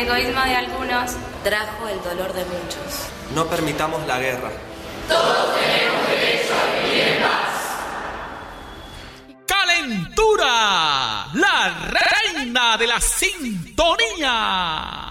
egoísmo de algunos trajo el dolor de muchos. No permitamos la guerra. Todos tenemos derecho a vivir en paz. ¡Calentura! La reina de la sintonía.